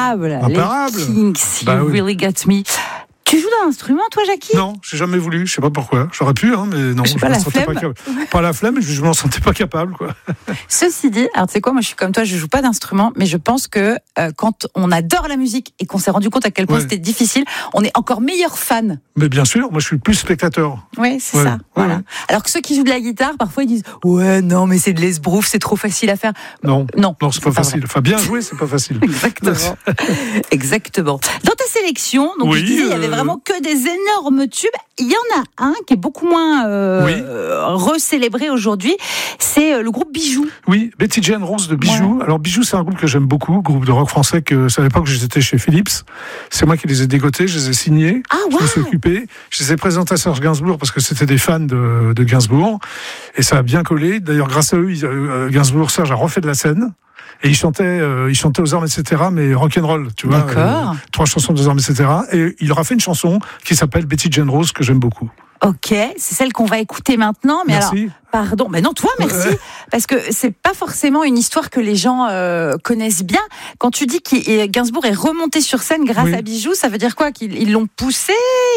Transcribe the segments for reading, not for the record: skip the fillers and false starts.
Imparable. Imparable. Les Kinks, Bah You oui. Really Got Me. Tu joues d'un instrument, toi, Jackie ? Non, j'ai jamais voulu. Je sais pas pourquoi. J'aurais pu, mais non. Je sais Je pas, me la sentais flemme. pas capable. Pas la flemme, je m'en sentais pas capable, quoi. Ceci dit, alors tu sais quoi, moi je suis comme toi, je joue pas d'instrument, mais je pense que quand on adore la musique et qu'on s'est rendu compte à quel point Ouais. c'était difficile, on est encore meilleur fan. Mais bien sûr, moi je suis plus spectateur. Oui, c'est Ouais. ça. Ouais, Voilà. ouais. Alors que ceux qui jouent de la guitare, parfois ils disent ouais, non, mais c'est de l'esbrouf, c'est trop facile à faire. Non, Non, c'est pas facile. Enfin, bien jouer, c'est pas facile. Exactement. Exactement. Dans ta sélection, donc Oui, je disais, il y avait vraiment que des énormes tubes. Il y en a un qui est beaucoup moins Oui. recélébré aujourd'hui. C'est le groupe Bijoux. Oui, Betty Jane Rose de Bijoux. Alors Bijoux, c'est un groupe que j'aime beaucoup, groupe de rock français que c'est à l'époque j'étais chez Philips. C'est moi qui les ai dégotés, je les ai signés. Ah, Je me suis occupé. Je les ai présentés à Serge Gainsbourg parce que c'était des fans de Gainsbourg. Et ça a bien collé. D'ailleurs, grâce à eux, Gainsbourg, Serge a refait de la scène. Et il chantait aux armes, etc., mais rock'n'roll, tu vois. D'accord. 3 chansons aux armes, etc. Et il leur a fait une chanson qui s'appelle Betty Jane Rose, que j'aime beaucoup. Ok, c'est celle qu'on va écouter maintenant. Mais Merci. alors, pardon, mais non, toi, merci, parce que c'est pas forcément une histoire que les gens connaissent bien. Quand tu dis que Gainsbourg est remonté sur scène grâce Oui. à Bijoux, ça veut dire quoi ? Qu'ils l'ont poussé ?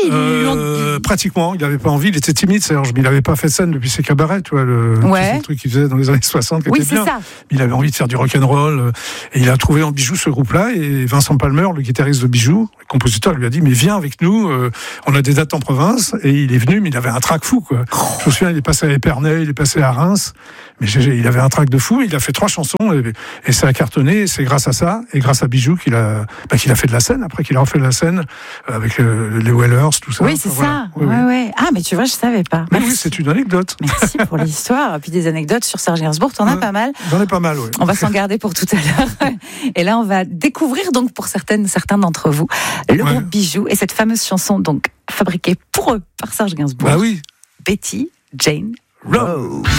Pratiquement, il n'avait pas envie, il était timide, Serge, mais il n'avait pas fait de scène depuis ses cabarets, tu vois, Ouais. le truc qu'il faisait dans les années 60, qui Oui, était c'est bien. ça. Il avait envie de faire du rock'n'roll, et il a trouvé en Bijoux ce groupe-là, et Vincent Palmer, le guitariste de Bijoux, le compositeur, lui a dit, mais viens avec nous, on a des dates en province, et il est venu, mais il avait un trac fou, quoi. Je me souviens, il est passé à Épernay, il est passé à Reims, mais il avait un trac de fou, il a fait 3 chansons, et ça a cartonné, et c'est grâce à ça, et grâce à Bijoux qu'il a fait de la scène, après qu'il a refait de la scène, avec les Wellers, tout ça. Oui, c'est Enfin, ça. voilà. Oui, oui. Ouais. Ah, mais tu vois, je savais pas. Mais Merci. oui, c'est une anecdote. Merci pour l'histoire. Puis des anecdotes sur Serge Gainsbourg, t'en as pas mal. J'en ai pas mal, oui. On va s'en garder pour tout à l'heure. Et là, on va découvrir donc pour certains d'entre vous le Ouais. groupe Bijoux et cette fameuse chanson donc fabriquée pour eux par Serge Gainsbourg. Bah oui. Betty Jane Rose.